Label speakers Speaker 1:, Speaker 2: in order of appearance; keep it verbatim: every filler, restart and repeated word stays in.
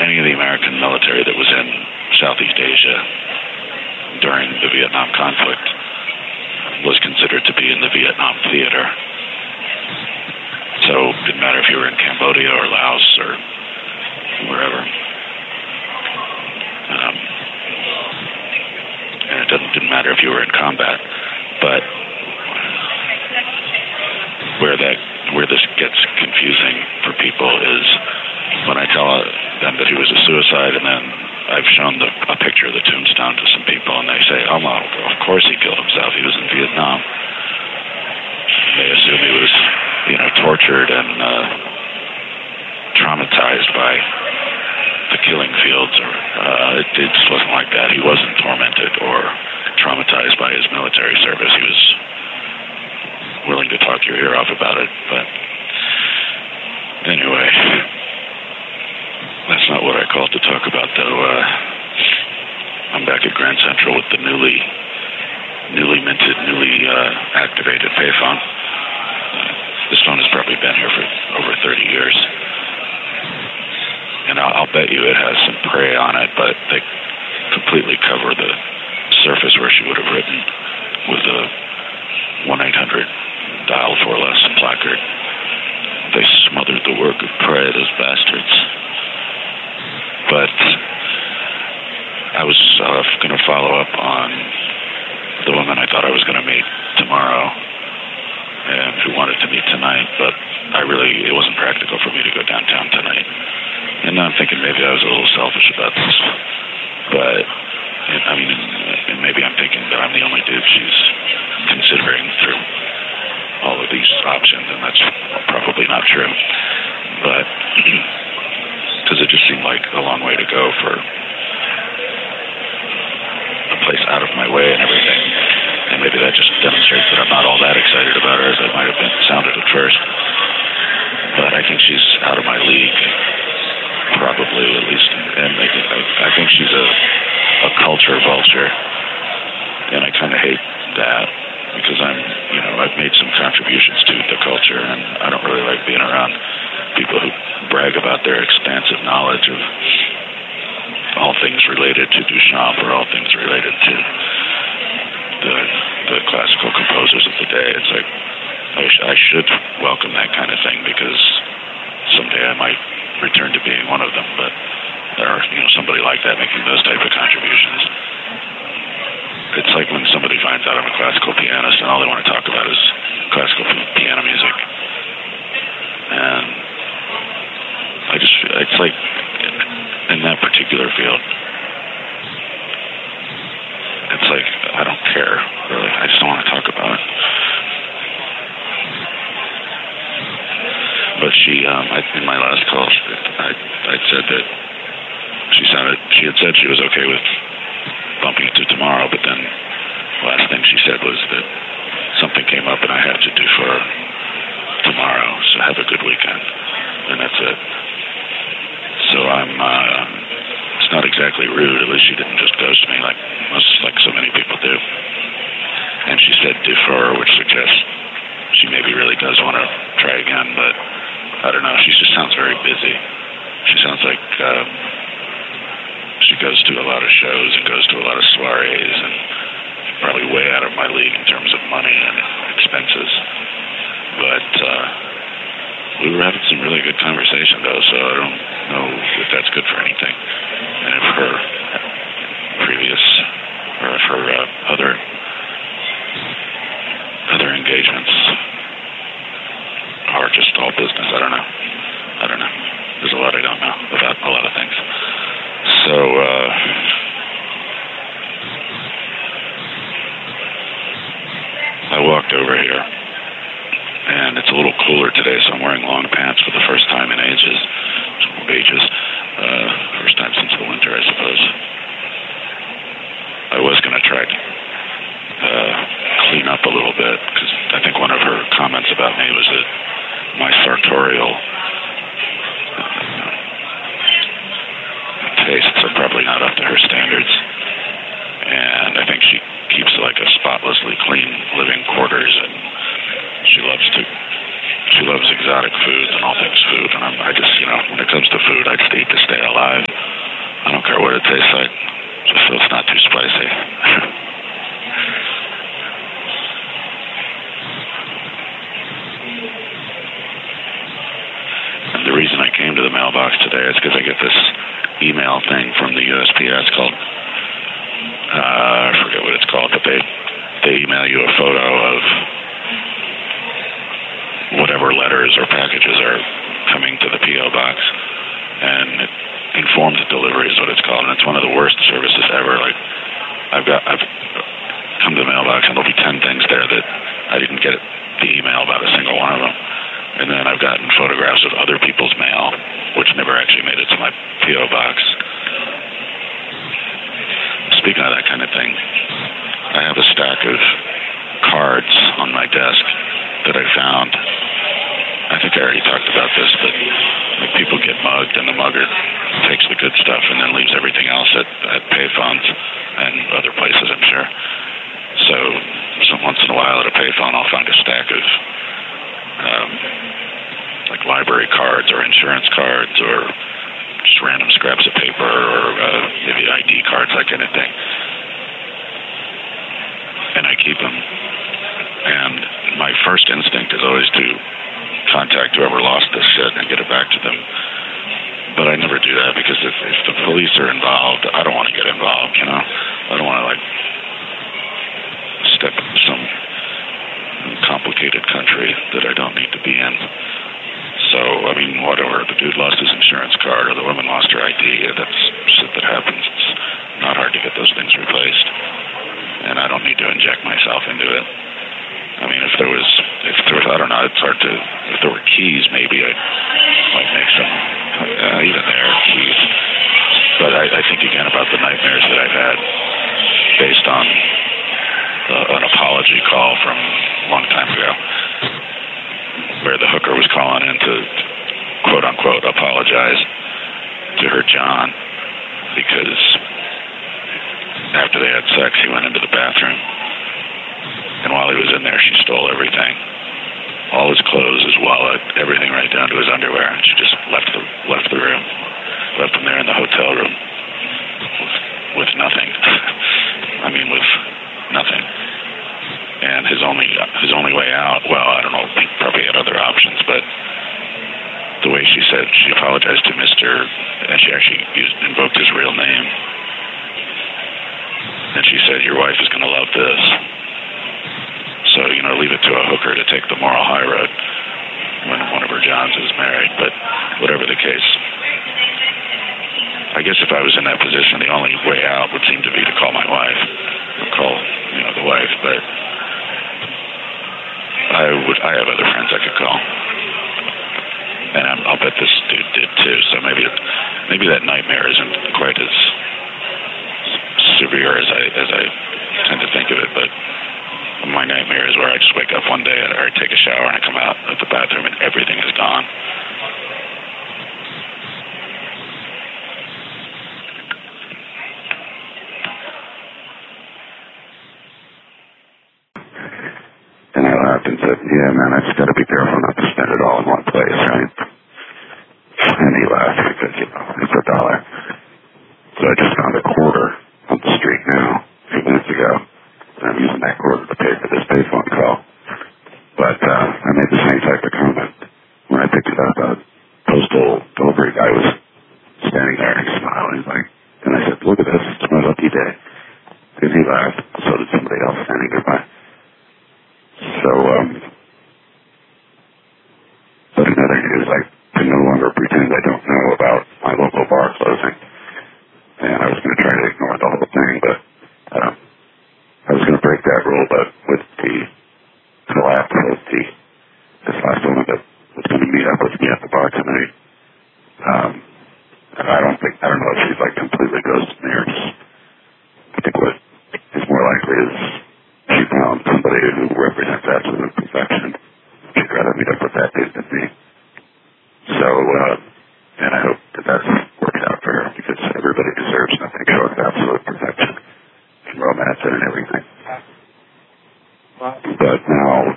Speaker 1: any of the American military that was in Southeast Asia during the Vietnam conflict was considered to be in the Vietnam theater. So it didn't matter if you were in Cambodia or Laos or wherever. Um, and it didn't, didn't matter if you were in combat. But where that where this gets confusing for people is when I tell them that he was a suicide, and then I've shown the, a picture of the tombstone to some people, and they say, "Oh, well, of course he killed himself. He was in Vietnam." They assume he was, you know, tortured and uh, traumatized by the killing fields. Or uh, it, it just wasn't like that. He wasn't tormented or traumatized by his military service. He was willing to talk your ear off about it, but anyway, that's not what I called to talk about, though. Uh, I'm back at Grand Central with the newly, newly minted, newly uh, activated payphone. Uh, this phone has probably been here for over thirty years, and I'll, I'll bet you it has some prey on it, but they completely cover the surface where she would have written with a one eight hundred dial for less placard. They smothered the work of prey, those bastards. But I was uh, going to follow up on the woman I thought I was going to meet tomorrow and who wanted to meet tonight, but I really, it wasn't practical for me to go downtown tonight. And now I'm thinking maybe I was a little selfish about this. But, I mean, and maybe I'm thinking that I'm the only dude she's considering through all of these options, and that's probably not true. But because it just seemed like a long way to go for a place out of my way and everything. And maybe that just demonstrates that I'm not all that excited about her as I might have been sounded at first. But I think she's out of my league, probably, at least. And I think, I, I think she's a, a culture vulture, and I kind of hate that. Because I'm, you know, I've made some contributions to the culture, and I don't really like being around people who brag about their expansive knowledge of all things related to Duchamp or all things related to the the classical composers of the day. It's like I, sh- I should welcome that kind of thing, because someday I might return to being one of them. But there are, you know, somebody like that making those type of contributions. It's like when somebody finds out I'm a classical pianist and all they want to talk about is classical piano music. And I just, it's like in that particular field, it's like I don't care, really. I just don't want to talk about it. But she, um, I, in my last call, I, I said that she sounded, she had said she was okay with bumping it to tomorrow, but then last thing she said was that something came up and I had to defer tomorrow, so have a good weekend. And that's it. So I'm, uh, it's not exactly rude, at least she didn't just ghost me like most, like so many people do. And she said defer, which suggests she maybe really does want to try again, but I don't know, she just sounds very busy. She sounds like, uh, she goes to a lot of shows and goes to a lot of soirees, and probably way out of my league in terms of money and expenses. But uh, we were having some really good conversation, though, so I don't know if that's good for anything. And if her previous, or if her uh, other other engagements are just all business, I don't know. I don't know. There's a lot I don't know about a lot of things. So, uh, I walked over here, and it's a little cooler today, so I'm wearing long pants for the first time in ages. Ages. Uh, first time since the winter, I suppose. I was going to try to uh, clean up a little bit, because I think one of her comments about me was that my sartorial tastes are probably not up to her standards, and I think she keeps like a spotlessly clean living quarters, and she loves to she loves exotic foods and all things food, and I'm, I just, you know, when it comes to food, I just eat to stay alive. email thing from the U S P S called, uh, I forget what it's called, but they, they email you a photo of whatever letters or packages are coming to the P O box, and it informed delivery is what it's called, and it's one of the worst services ever. Like, I've got, I've come to the mailbox, and there'll be ten things there that I didn't get the email about a single one of them. And then I've gotten photographs of other people's mail, which never actually made it to my P O box. Speaking of that kind of thing, I have a stack of cards on my desk that I found. I think I already talked about this, but like, people get mugged, and the mugger takes the good stuff and then leaves everything else at, at payphones and other places, I'm sure. So, so once in a while at a payphone, I'll find a stack of um, like library cards or insurance cards or just random scraps of paper or uh, maybe I D cards, that kind of thing. And I keep them. And my first instinct is always to contact whoever lost this shit and get it back to them. But I never do that, because if, if the police are involved, I don't want to get involved, you know? I don't want to, like, step into some complicated country that I don't need to be in. So, I mean, whatever. The dude lost his insurance card, or the woman lost her I D. That's shit that happens. It's not hard to get those things replaced. And I don't need to inject myself into it. I mean, if there was, if there was, I don't know, it's hard to, if there were keys, maybe I might make some, uh, even there, keys. But I, I think, again, about the nightmares that I've had based on uh, an apology call from a long time ago, where the hooker was calling in to, quote-unquote, apologize to her John, because after they had sex, he went into the bathroom. And while he was in there, she stole everything. All his clothes, his wallet, everything right down to his underwear. And she just left the left the room. Left him there in the hotel room with, with nothing. I mean, with nothing. And his only his only way out, well, I don't know, he probably had other options, but the way she said, she apologized to Mister and she actually used, invoked his real name. And she said, "Your wife is going to love this." So, you know, leave it to a hooker to take the moral high road when one of her Johns is married. But whatever the case, I guess if I was in that position, the only way out would seem to be to call my wife, or call, you know, the wife. But I would, I have other friends I could call, and I'm, I'll bet this dude did too. So maybe, it, maybe that nightmare isn't quite as severe as I as I tend to think of it, but my nightmare is where I just wake up one day or I take a shower and I come out of the bathroom and everything is gone. And I laughed and said, "Yeah, man, I just got to be careful not to spend it all in one place, right?" And he laughed because, you know, it's a dollar. So I just found a quarter on the street now, a few minutes ago. I'm using that quarter to pay for this payphone call. But uh, I made the same type of comment when I picked it up. A postal delivery guy was standing there and he smiled. He's like, and I said, "Look at this, it's my lucky day." And he laughed. So did somebody else standing nearby. So, um, but in other news, I can no longer pretend I don't know about my local bar closing. And I was going to try to ignore the whole thing, but um, I was going to break that rule, but with the collapse of the, this last woman that was going to meet up with me at the bar tonight, um, I don't think, I don't know if she's like completely ghosted me or just, I think what is more likely is she found somebody who represents absolute perfection. She'd rather meet up with that dude than me. So, uh, and I hope that that's worked out for her, because everybody deserves nothing short of absolute perfection. Romance and everything. But now